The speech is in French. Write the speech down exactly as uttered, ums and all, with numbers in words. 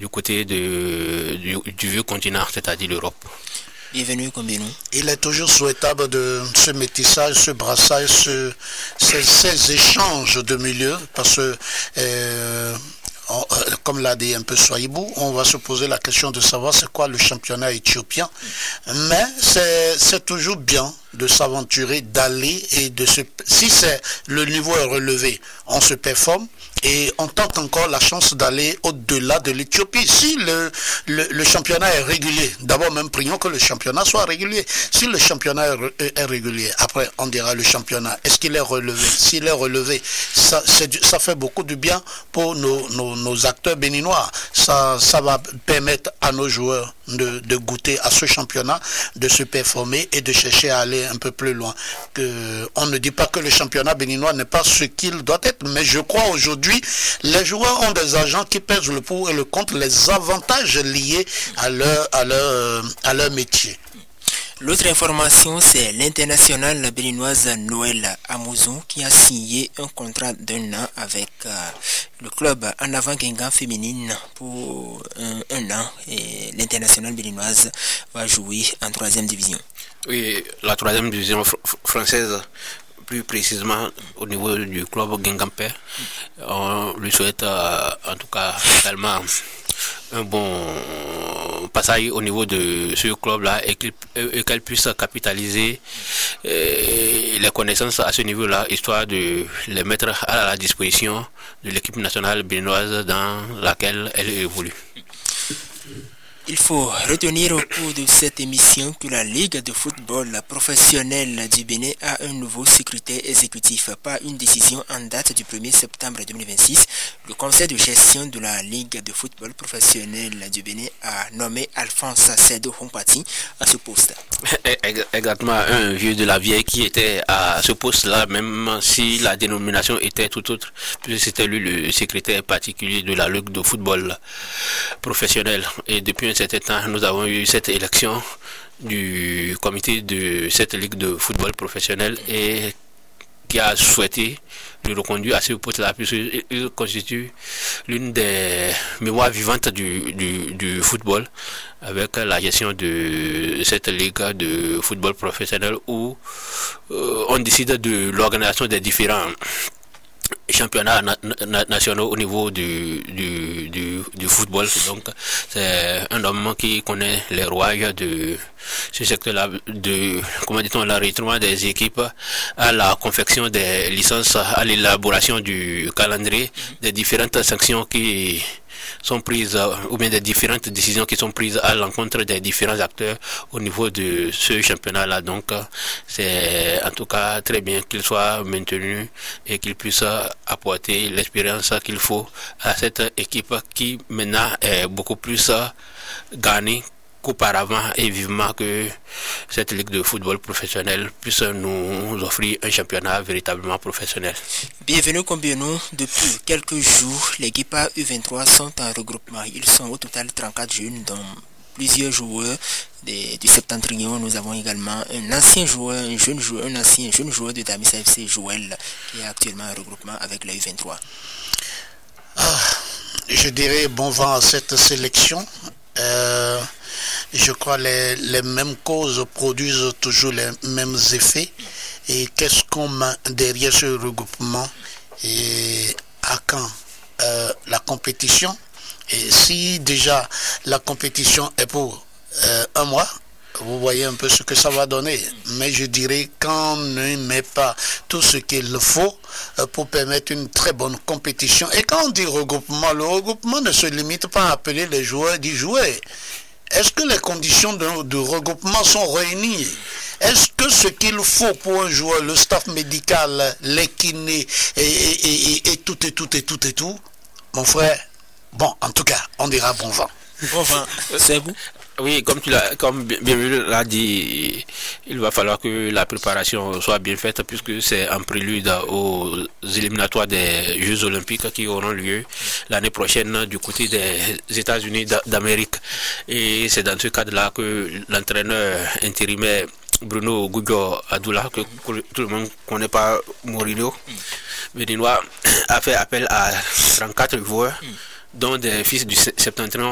du côté de, du, du vieux continent, c'est-à-dire l'Europe. Bienvenue, Combino. Il est toujours souhaitable de ce métissage, ce brassage, ce, ces, ces échanges de milieux, parce que, euh, on, comme l'a dit un peu Soaibou, on va se poser la question de savoir c'est quoi le championnat éthiopien. Mais c'est, c'est toujours bien de s'aventurer, d'aller et de se... Si c'est le niveau est relevé, on se performe et on tente encore la chance d'aller au-delà de l'Éthiopie. Si le, le, le championnat est régulier, d'abord même prions que le championnat soit régulier. Si le championnat est, est régulier, après on dira le championnat, est-ce qu'il est relevé? S'il est relevé, ça, c'est, ça fait beaucoup de bien pour nos, nos, nos acteurs béninois. Ça, ça va permettre à nos joueurs de, de goûter à ce championnat, de se performer et de chercher à aller un peu plus loin. Que on ne dit pas que le championnat béninois n'est pas ce qu'il doit être, mais je crois aujourd'hui les joueurs ont des agents qui pèsent le pour et le contre, les avantages liés à leur, à leur, à leur métier. L'autre information, c'est l'internationale béninoise Noël Amouzou qui a signé un contrat d'un an avec euh, le club En Avant Guingamp féminine pour un, un an. Et l'internationale béninoise va jouer en troisième division. Oui, la troisième division fr- française, plus précisément au niveau du club Guingampais. On lui souhaite euh, en tout cas également un bon passage au niveau de ce club-là et, qu'il, et qu'elle puisse capitaliser euh, les connaissances à ce niveau-là, histoire de les mettre à la disposition de l'équipe nationale béninoise dans laquelle elle évolue. Il faut retenir au cours de cette émission que la Ligue de football professionnel du Bénin a un nouveau secrétaire exécutif. Par une décision en date du premier septembre deux mille vingt-six, le conseil de gestion de la Ligue de football professionnel du Bénin a nommé Alphonse Sedo Hompati à ce poste. Exactement, un vieux de la vieille qui était à ce poste-là, même si la dénomination était tout autre, puisque c'était lui le secrétaire particulier de la Ligue de football professionnel. Et depuis un certain temps, nous avons eu cette élection du comité de cette Ligue de football professionnel et qui a souhaité le reconduire à ce poste-là, puisqu'il constitue l'une des mémoires vivantes du, du, du football, avec la gestion de cette ligue de football professionnel où euh, on décide de l'organisation des différents championnats na- na- nationaux au niveau du, du, du, du football. Donc c'est un homme qui connaît les rouages de ce secteur-là, de, comment dit-on, l'enregistrement des équipes, à la confection des licences, à l'élaboration du calendrier, des différentes sanctions qui sont prises, ou bien des différentes décisions qui sont prises à l'encontre des différents acteurs au niveau de ce championnat-là. Donc c'est en tout cas très bien qu'il soit maintenu et qu'il puisse apporter l'expérience qu'il faut à cette équipe qui maintenant est beaucoup plus gagnée qu'auparavant, et vivement que cette ligue de football professionnel puisse nous offrir un championnat véritablement professionnel. Bienvenue Combino. Depuis quelques jours, les Guipa U vingt-trois sont en regroupement. Ils sont au total trente-quatre jeunes, dont plusieurs joueurs de, du Septentrion. Nous avons également un ancien joueur, un jeune joueur, un ancien jeune joueur de Damis F C, Joël, qui est actuellement en regroupement avec la U vingt-trois. Ah, je dirais bon vent à cette sélection. Euh, je crois que les, les mêmes causes produisent toujours les mêmes effets. Et qu'est-ce qu'on met derrière ce regroupement et à quand euh, la compétition? Et si déjà la compétition est pour euh, un mois, vous voyez un peu ce que ça va donner. Mais je dirais qu'on ne met pas tout ce qu'il faut pour permettre une très bonne compétition. Et quand on dit regroupement, le regroupement ne se limite pas à appeler les joueurs d'y jouer. Est-ce que les conditions de, de regroupement sont réunies? Est-ce que ce qu'il faut pour un joueur, le staff médical, les kinés et, et, et, et tout et tout et tout et tout, mon frère, bon, en tout cas, on dira bon vent. Bon vent, c'est vous? Oui, comme tu l'as, comme Bienvenue l'a dit, il va falloir que la préparation soit bien faite, puisque c'est un prélude aux éliminatoires des Jeux Olympiques qui auront lieu l'année prochaine du côté des États-Unis d'Amérique. Et c'est dans ce cadre-là que l'entraîneur intérimaire Bruno Gujo Adoula, que tout le monde ne connaît pas, Mourinho, béninois, a fait appel à trente-quatre joueurs, dont des fils du Septentrion